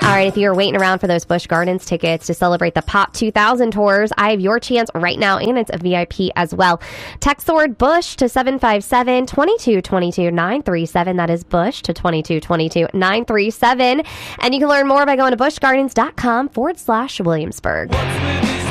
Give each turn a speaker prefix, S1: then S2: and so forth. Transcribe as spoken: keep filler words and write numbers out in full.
S1: All right, if you're waiting around for those Busch Gardens tickets to celebrate the Pop two thousand tours, I have your chance right now, and it's a V I P as well. Text the word Busch to seven five seven, two two two two, nine three seven. That is Busch to two two two two, nine three seven. And you can learn more by going to busch gardens dot com forward slash Williamsburg.